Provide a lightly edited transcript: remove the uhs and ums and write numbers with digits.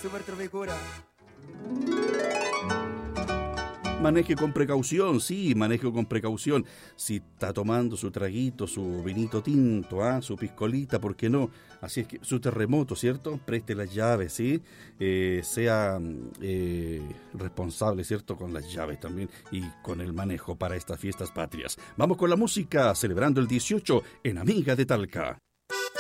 Super Tropicura. Maneje con precaución, sí, maneje con precaución. Si está tomando su traguito, su vinito tinto, su piscolita, ¿por qué no? Así es que su terremoto, ¿cierto? Preste las llaves, ¿sí? Sea responsable, ¿cierto? Con las llaves también y con el manejo para estas fiestas patrias. Vamos con la música, celebrando el 18 en Amiga de Talca.